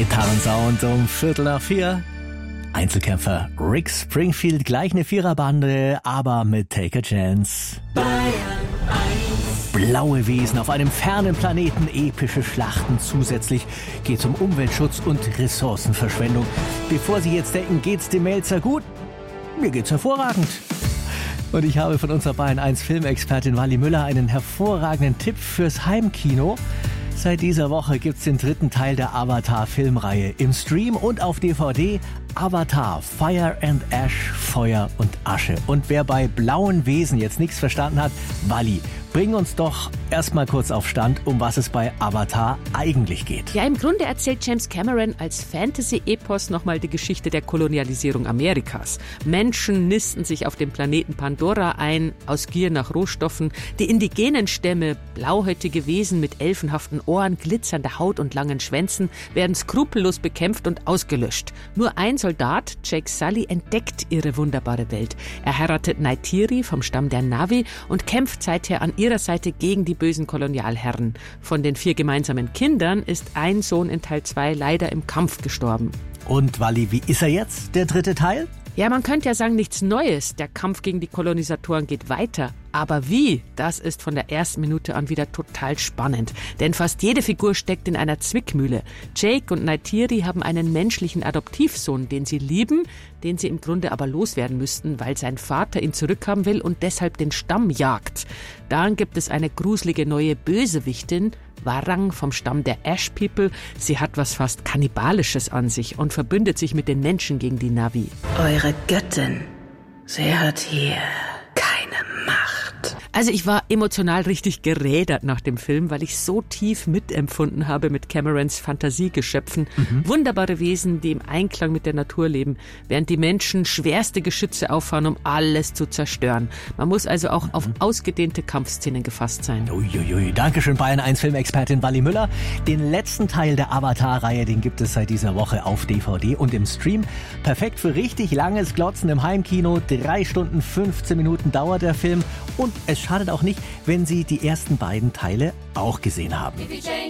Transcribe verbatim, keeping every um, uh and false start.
Gitarrensound um Viertel nach vier. Einzelkämpfer Rick Springfield, gleich eine Viererbande, aber mit Take a Chance. Bayern eins. Blaue Wesen auf einem fernen Planeten, epische Schlachten. Zusätzlich geht's um Umweltschutz und Ressourcenverschwendung. Bevor Sie jetzt denken, geht's dem Melzer gut? Mir geht's hervorragend. Und ich habe von unserer Bayern eins Filmexpertin Wally Müller einen hervorragenden Tipp fürs Heimkino. Seit dieser Woche gibt's den dritten Teil der Avatar-Filmreihe im Stream und auf D V D. Avatar, Fire and Ash, Feuer und Asche. Und wer bei blauen Wesen jetzt nichts verstanden hat, Wally, bring uns doch erstmal kurz auf Stand, um was es bei Avatar eigentlich geht. Ja, im Grunde erzählt James Cameron als Fantasy-Epos nochmal die Geschichte der Kolonialisierung Amerikas. Menschen nisten sich auf dem Planeten Pandora ein, aus Gier nach Rohstoffen. Die indigenen Stämme, blauhäutige Wesen mit elfenhaften Ohren, glitzernder Haut und langen Schwänzen, werden skrupellos bekämpft und ausgelöscht. Nur ein Soldat, Jake Sully, entdeckt ihre wunderbare Welt. Er heiratet Neytiri vom Stamm der Na'vi und kämpft seither an ihrer Seite gegen die bösen Kolonialherren. Von den vier gemeinsamen Kindern ist ein Sohn in Teil zwei leider im Kampf gestorben. Und Wally, wie ist er jetzt, der dritte Teil? Ja, man könnte ja sagen, nichts Neues. Der Kampf gegen die Kolonisatoren geht weiter. Aber wie? Das ist von der ersten Minute an wieder total spannend. Denn fast jede Figur steckt in einer Zwickmühle. Jake und Neytiri haben einen menschlichen Adoptivsohn, den sie lieben, den sie im Grunde aber loswerden müssten, weil sein Vater ihn zurückhaben will und deshalb den Stamm jagt. Dann gibt es eine gruselige neue Bösewichtin, Warang vom Stamm der Ash People. Sie hat was fast Kannibalisches an sich und verbündet sich mit den Menschen gegen die Na'vi. Eure Göttin, sie hat hier keine Macht. Also ich war emotional richtig gerädert nach dem Film, weil ich so tief mitempfunden habe mit Camerons Fantasiegeschöpfen. Mhm. Wunderbare Wesen, die im Einklang mit der Natur leben, während die Menschen schwerste Geschütze auffahren, um alles zu zerstören. Man muss also auch mhm. auf ausgedehnte Kampfszenen gefasst sein. Uiuiui, Dankeschön Bayern eins Filmexpertin Wally Müller. Den letzten Teil der Avatar-Reihe, den gibt es seit dieser Woche auf D V D und im Stream. Perfekt für richtig langes Glotzen im Heimkino. Drei Stunden, fünfzehn Minuten dauert der Film. Und es schadet auch nicht, wenn Sie die ersten beiden Teile auch gesehen haben.